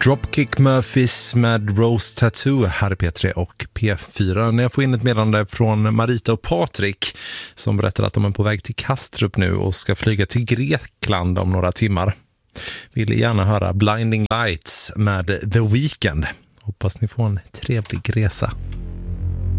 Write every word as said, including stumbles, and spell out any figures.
Dropkick Murphys med Rose Tattoo här i P tre och P fyra. När jag får in ett meddelande från Marita och Patrik som berättar att de är på väg till Kastrup nu och ska flyga till Grekland om några timmar. Vill gärna höra Blinding Lights med The Weeknd. Hoppas ni får en trevlig resa.